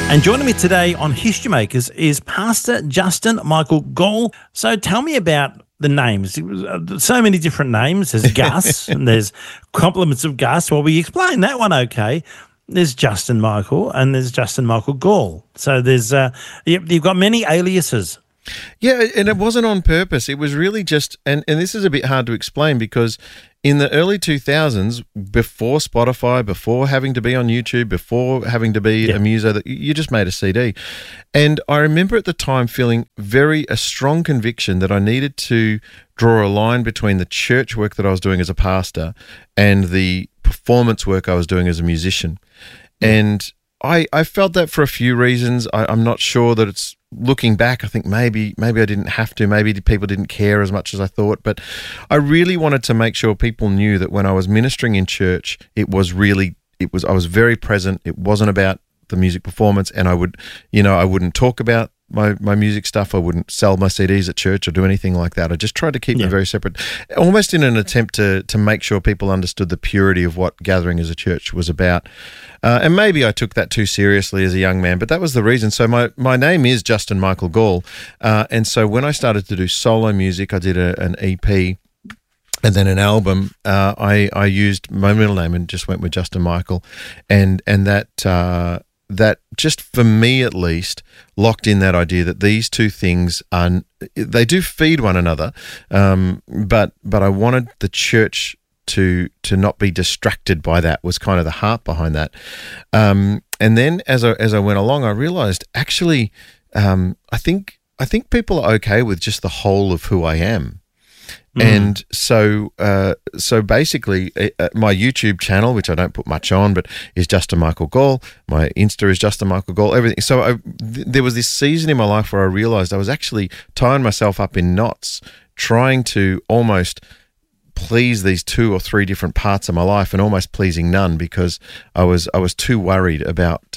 And joining me today on History Makers is Pastor Justin Michael Gall. So tell me about the names. So many different names. There's Gus and there's compliments of Gus. Well, we explained that one okay. There's Justin Michael and there's Justin Michael Gall. So there's you've got many aliases. Yeah, and it wasn't on purpose. It was really just, and this is a bit hard to explain because in the early 2000s, before Spotify, before having to be on YouTube, before having to be a muso, that you just made a CD. And I remember at the time feeling a strong conviction that I needed to draw a line between the church work that I was doing as a pastor and the performance work I was doing as a musician. And I felt that for a few reasons. I'm not sure that it's, looking back, I think maybe I didn't have to, maybe people didn't care as much as I thought, but I really wanted to make sure people knew that when I was ministering in church, I was very present. It wasn't about the music performance, and I wouldn't talk about my music stuff. I wouldn't sell my CDs at church or do anything like that. I just tried to keep them very separate, almost in an attempt to make sure people understood the purity of what gathering as a church was about. And maybe I took that too seriously as a young man, but that was the reason. So my name is Justin Michael Gall. And so when I started to do solo music, I did an EP and then an album. I used my middle name and just went with Justin Michael. And that just for me at least locked in that idea that these two things they do feed one another, but I wanted the church to not be distracted by that, was kind of the heart behind that. And then as I went along, I realized actually I think people are okay with just the whole of who I am. And so basically, my YouTube channel, which I don't put much on, but is Justin Michael Gall. My Insta is Justin Michael Gall. Everything. So there was this season in my life where I realized I was actually tying myself up in knots, trying to almost please these two or three different parts of my life, and almost pleasing none because I was too worried about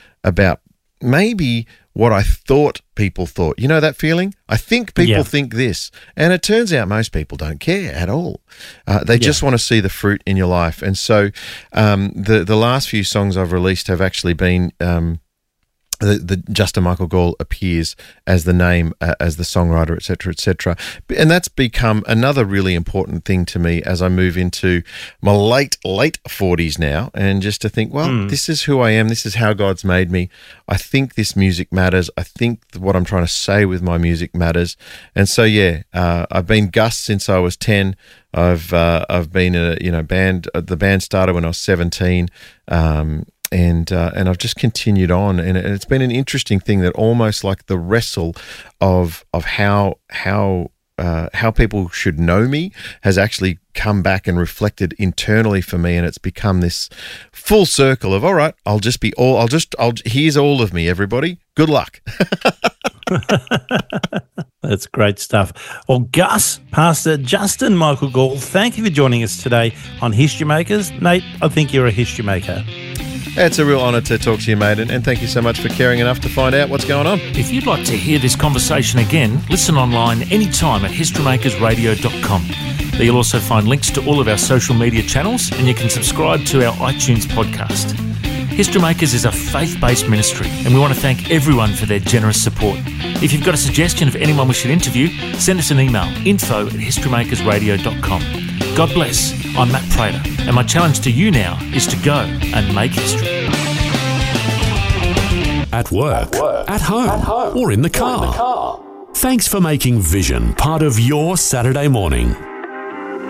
maybe what I thought people thought. You know that feeling? I think people think this. And it turns out most people don't care at all. They just want to see the fruit in your life. And so the last few songs I've released have actually been the Justin Michael Gall appears as the name, as the songwriter, etc., etc. And that's become another really important thing to me as I move into my late 40s now, and just to think, well, this is who I am. This is how God's made me. I think this music matters. I think what I'm trying to say with my music matters. And so, I've been Gus since I was 10. I've been the band started when I was 17. And I've just continued on, and it's been an interesting thing that almost like the wrestle of how people should know me has actually come back and reflected internally for me, and it's become this full circle of, all right, here's all of me, everybody. Good luck. That's great stuff. Well, Gus, Pastor Justin Michael Gall, thank you for joining us today on History Makers. Nate, I think you're a history maker. It's a real honour to talk to you, mate, and thank you so much for caring enough to find out what's going on. If you'd like to hear this conversation again, listen online anytime at historymakersradio.com. There you'll also find links to all of our social media channels, and you can subscribe to our iTunes podcast. History Makers is a faith-based ministry, and we want to thank everyone for their generous support. If you've got a suggestion of anyone we should interview, send us an email, info@historymakersradio.com. God bless. I'm Matt Prater, and my challenge to you now is to go and make history. At work, at home, or in the car. Thanks for making Vision part of your Saturday morning.